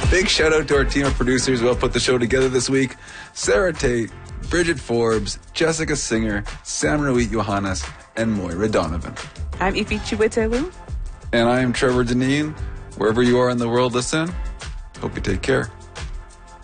Big shout out to our team of producers who helped put the show together this week. Sarah Tate, Bridget Forbes, Jessica Singer, Sam Ruit Johannes, and Moira Donovan. I'm Ifi Chiwetelu. And I am Trevor Deneen. Wherever you are in the world, listen. Hope you take care.